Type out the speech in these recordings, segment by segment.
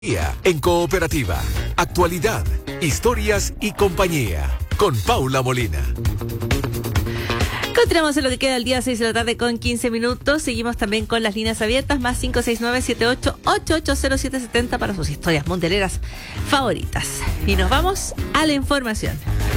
En Cooperativa, actualidad, historias y compañía, con Paula Molina. Continuamos en lo que queda el día 6 de la tarde con 15 minutos. Seguimos también con las líneas abiertas, más 569-78-880770 para sus historias mundialeras favoritas. Y nos vamos a la información.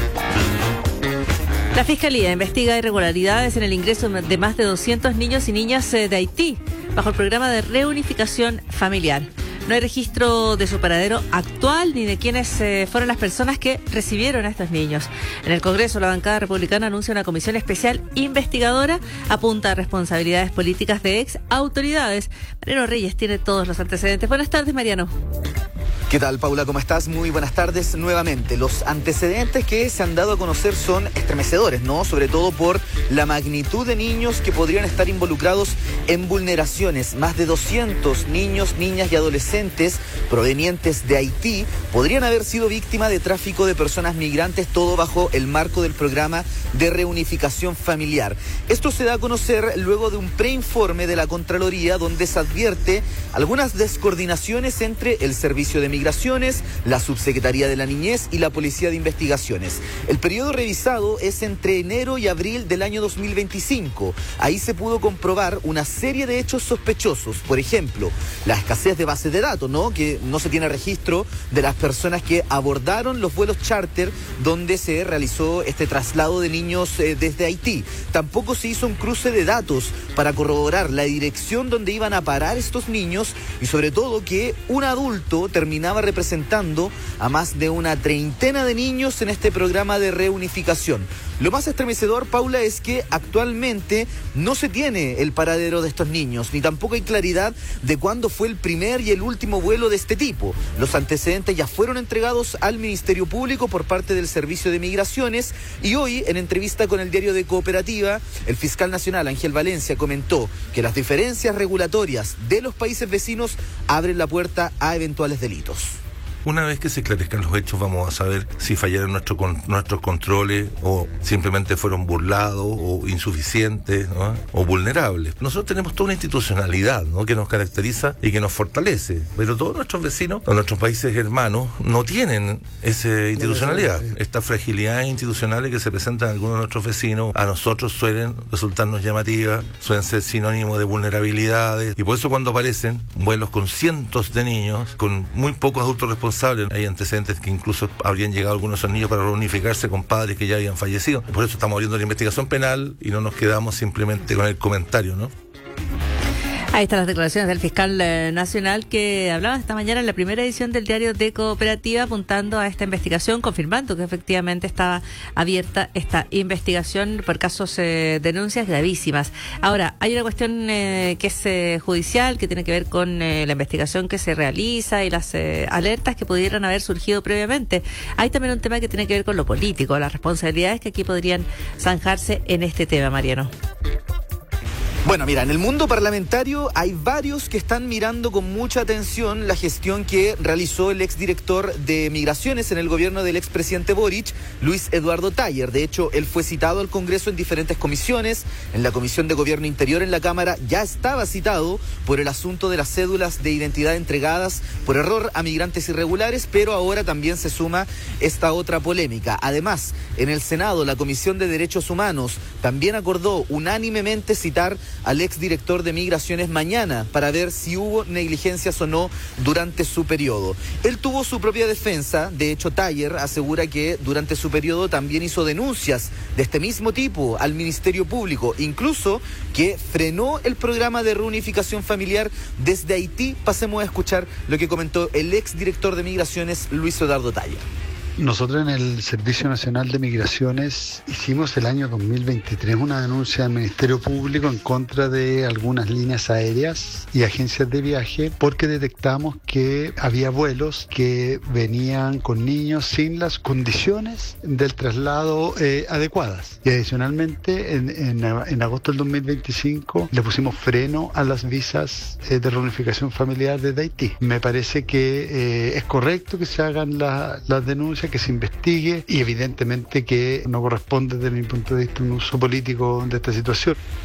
La Fiscalía investiga irregularidades en el ingreso de más de 200 niños y niñas de Haití bajo el programa de reunificación familiar. No hay registro de su paradero actual ni de quiénes fueron las personas que recibieron a estos niños. En el Congreso, la bancada republicana anuncia una comisión especial investigadora, apunta a responsabilidades políticas de ex autoridades. Mariano Reyes tiene todos los antecedentes. Buenas tardes, Mariano. ¿Qué tal, Paula? ¿Cómo estás? Muy buenas tardes nuevamente. Los antecedentes que se han dado a conocer son estremecedores, ¿no? Sobre todo por la magnitud de niños que podrían estar involucrados en vulneraciones. Más de 200 niños, niñas y adolescentes provenientes de Haití podrían haber sido víctimas de tráfico de personas migrantes, todo bajo el marco del programa de reunificación familiar. Esto se da a conocer luego de un preinforme de la Contraloría donde se advierte algunas descoordinaciones entre el Servicio de Migraciones, la Subsecretaría de la Niñez y la Policía de Investigaciones. El periodo revisado es entre enero y abril del año 2025. Ahí se pudo comprobar una serie de hechos sospechosos. Por ejemplo, la escasez de bases de datos, ¿no? Que no se tiene registro de las personas que abordaron los vuelos charter donde se realizó este traslado de niños desde Haití. Tampoco se hizo un cruce de datos para corroborar la dirección donde iban a parar estos niños y sobre todo que un adulto terminaba representando a más de una treintena de niños en este programa de reunificación. Lo más estremecedor, Paula, es que actualmente no se tiene el paradero de estos niños, ni tampoco hay claridad de cuándo fue el primer y el último vuelo de este tipo. Los antecedentes ya fueron entregados al Ministerio Público por parte del Servicio de Migraciones y hoy, en entrevista con el diario de Cooperativa, el fiscal nacional Ángel Valencia comentó que las diferencias regulatorias de los países vecinos abren la puerta a eventuales delitos. Una vez que se esclarezcan los hechos vamos a saber si fallaron nuestros controles o simplemente fueron burlados o insuficientes, ¿no? O vulnerables. Nosotros tenemos toda una institucionalidad, ¿no? Que nos caracteriza y que nos fortalece, pero todos nuestros vecinos o nuestros países hermanos no tienen esa institucionalidad. Estas fragilidades institucionales que se presentan en algunos de nuestros vecinos a nosotros suelen resultarnos llamativas, suelen ser sinónimos de vulnerabilidades y por eso cuando aparecen vuelos con cientos de niños, con muy pocos adultos responsables, hay antecedentes que incluso habrían llegado algunos de esos niños para reunificarse con padres que ya habían fallecido. Por eso estamos abriendo la investigación penal y no nos quedamos simplemente con el comentario, ¿no? Ahí están las declaraciones del fiscal nacional que hablaba esta mañana en la primera edición del diario de Cooperativa apuntando a esta investigación, confirmando que efectivamente estaba abierta esta investigación por casos denuncias gravísimas. Ahora, hay una cuestión que es judicial, que tiene que ver con la investigación que se realiza y las alertas que pudieran haber surgido previamente. Hay también un tema que tiene que ver con lo político, las responsabilidades que aquí podrían zanjarse en este tema, Mariano. Bueno, mira, en el mundo parlamentario hay varios que están mirando con mucha atención la gestión que realizó el exdirector de Migraciones en el gobierno del expresidente Boric, Luis Eduardo Taller. De hecho, él fue citado al Congreso en diferentes comisiones. En la Comisión de Gobierno Interior en la Cámara ya estaba citado por el asunto de las cédulas de identidad entregadas por error a migrantes irregulares, pero ahora también se suma esta otra polémica. Además, en el Senado, la Comisión de Derechos Humanos también acordó unánimemente citar al exdirector de Migraciones mañana para ver si hubo negligencias o no durante su periodo. Él tuvo su propia defensa. De hecho, Taller asegura que durante su periodo también hizo denuncias de este mismo tipo al Ministerio Público, incluso que frenó el programa de reunificación familiar desde Haití. Pasemos a escuchar lo que comentó el exdirector de Migraciones, Luis Eduardo Taller. Nosotros en el Servicio Nacional de Migraciones hicimos el año 2023 una denuncia al Ministerio Público en contra de algunas líneas aéreas y agencias de viaje porque detectamos que había vuelos que venían con niños sin las condiciones del traslado adecuadas. Y adicionalmente en agosto del 2025 le pusimos freno a las visas de reunificación familiar desde Haití. Me parece que es correcto que se hagan las denuncias, que se investigue y evidentemente que no corresponde desde mi punto de vista un uso político de esta situación.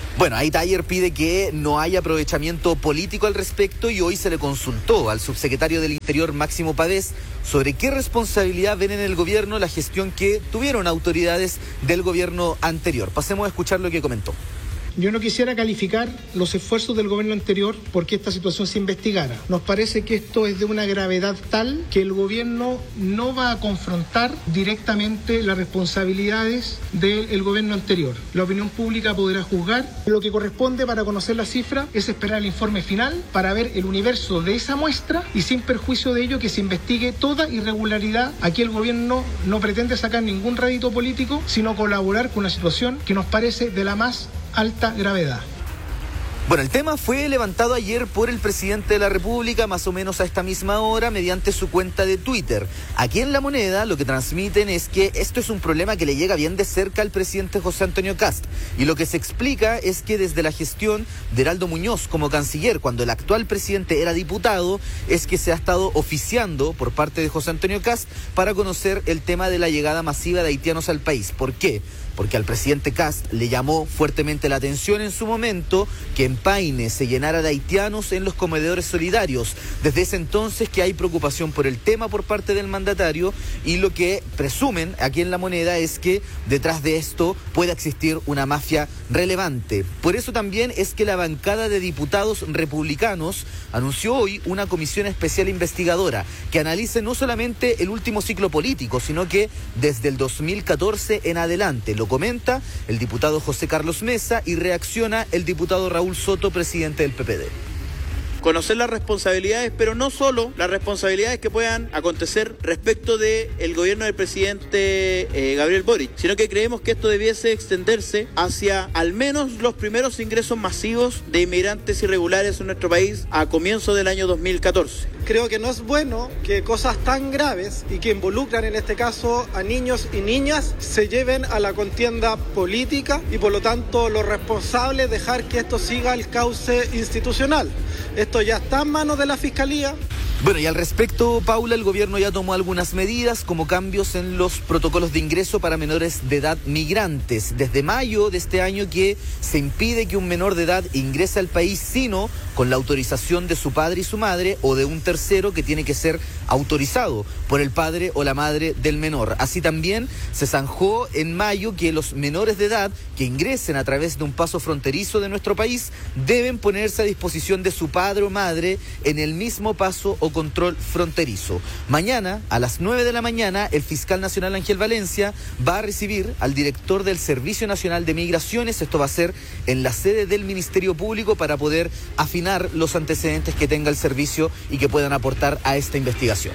Bueno, ahí Taller pide que no haya aprovechamiento político al respecto y hoy se le consultó al subsecretario del Interior, Máximo Pavés, sobre qué responsabilidad ven en el gobierno la gestión que tuvieron autoridades del gobierno anterior. Pasemos a escuchar lo que comentó. Yo no quisiera calificar los esfuerzos del gobierno anterior porque esta situación se investigara. Nos parece que esto es de una gravedad tal que el gobierno no va a confrontar directamente las responsabilidades del gobierno anterior. La opinión pública podrá juzgar. Lo que corresponde para conocer la cifra es esperar el informe final para ver el universo de esa muestra y sin perjuicio de ello que se investigue toda irregularidad. Aquí el gobierno no pretende sacar ningún rédito político, sino colaborar con una situación que nos parece de la más alta gravedad. Bueno, el tema fue levantado ayer por el presidente de la República, más o menos a esta misma hora, mediante su cuenta de Twitter. Aquí en La Moneda lo que transmiten es que esto es un problema que le llega bien de cerca al presidente José Antonio Kast. Y lo que se explica es que desde la gestión de Heraldo Muñoz como canciller, cuando el actual presidente era diputado, es que se ha estado oficiando por parte de José Antonio Kast para conocer el tema de la llegada masiva de haitianos al país. ¿Por qué? Porque al presidente Kast le llamó fuertemente la atención en su momento que en Paine se llenara de haitianos en los comedores solidarios. Desde ese entonces que hay preocupación por el tema por parte del mandatario y lo que presumen aquí en La Moneda es que detrás de esto pueda existir una mafia relevante. Por eso también es que la bancada de diputados republicanos anunció hoy una comisión especial investigadora que analice no solamente el último ciclo político, sino que desde el 2014 en adelante. Lo comenta el diputado José Carlos Mesa y reacciona el diputado Raúl Soto, presidente del PPD. Conocer las responsabilidades, pero no solo las responsabilidades que puedan acontecer respecto del gobierno del presidente Gabriel Boric, sino que creemos que esto debiese extenderse hacia al menos los primeros ingresos masivos de inmigrantes irregulares en nuestro país a comienzos del año 2014. Creo que no es bueno que cosas tan graves y que involucran en este caso a niños y niñas se lleven a la contienda política y por lo tanto lo responsable es dejar que esto siga el cauce institucional. Esto ya está en manos de la Fiscalía. Bueno, y al respecto, Paula, el gobierno ya tomó algunas medidas como cambios en los protocolos de ingreso para menores de edad migrantes. Desde mayo de este año que se impide que un menor de edad ingrese al país sino con la autorización de su padre y su madre o de un tercero que tiene que ser autorizado por el padre o la madre del menor. Así también se zanjó en mayo que los menores de edad que ingresen a través de un paso fronterizo de nuestro país deben ponerse a disposición de su padre o madre en el mismo paso o control fronterizo. Mañana, a las 9 de la mañana, el fiscal nacional Ángel Valencia va a recibir al director del Servicio Nacional de Migraciones. Esto va a ser en la sede del Ministerio Público para poder afinar los antecedentes que tenga el servicio y que puedan aportar a esta investigación.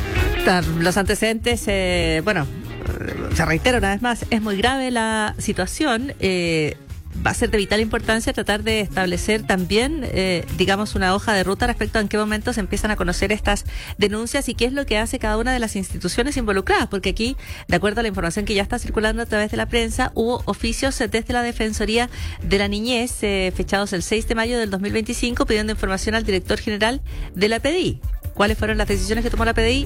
Los antecedentes, se reitera una vez más, es muy grave la situación. Va a ser de vital importancia tratar de establecer también, una hoja de ruta respecto a en qué momento se empiezan a conocer estas denuncias y qué es lo que hace cada una de las instituciones involucradas, porque aquí, de acuerdo a la información que ya está circulando a través de la prensa, hubo oficios desde la Defensoría de la Niñez, fechados el 6 de mayo del 2025, pidiendo información al director general de la PDI. ¿Cuáles fueron las decisiones que tomó la PDI?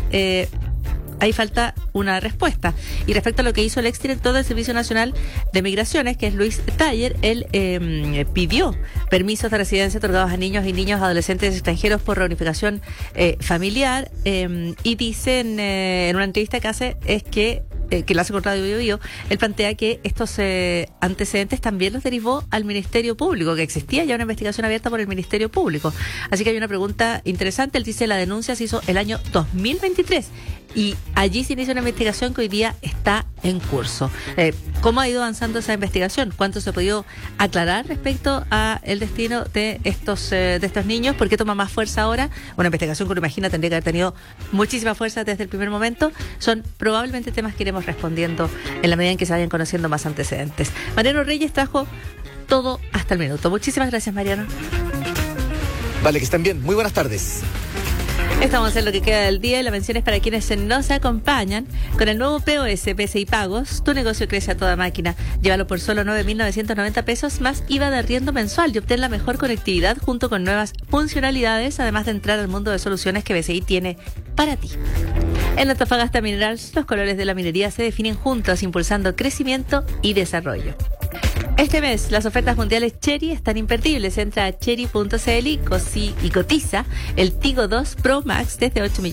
Ahí falta una respuesta. Y respecto a lo que hizo el exdirector del Servicio Nacional de Migraciones, que es Luis Taller, él pidió permisos de residencia otorgados a niños y niñas adolescentes extranjeros por reunificación familiar, y dice en una entrevista que hace que la hace con Radio Bio Bio, él plantea que estos antecedentes también los derivó al Ministerio Público, que existía ya una investigación abierta por el Ministerio Público. Así que hay una pregunta interesante. Él dice la denuncia se hizo el año 2023 y allí se inicia una investigación que hoy día está en curso. ¿Cómo ha ido avanzando esa investigación? ¿Cuánto se ha podido aclarar respecto a el destino de estos niños? ¿Por qué toma más fuerza ahora? Una investigación que uno imagina tendría que haber tenido muchísima fuerza desde el primer momento. Son probablemente temas que iremos respondiendo en la medida en que se vayan conociendo más antecedentes. Mariano Reyes trajo todo hasta el minuto. Muchísimas gracias, Mariano. Vale, que estén bien. Muy buenas tardes. Estamos en lo que queda del día y la mención es para quienes nos acompañan. Con el nuevo POS, PSI Pagos, tu negocio crece a toda máquina. Llévalo por solo 9.990 pesos más IVA de arriendo mensual y obtén la mejor conectividad junto con nuevas funcionalidades, además de entrar al mundo de soluciones que PSI tiene para ti. En Antofagasta Minerals, los colores de la minería se definen juntos, impulsando crecimiento y desarrollo. Este mes, las ofertas mundiales Chery están imperdibles. Entra a chery.cl y cotiza el Tigo 2 Pro Max desde 8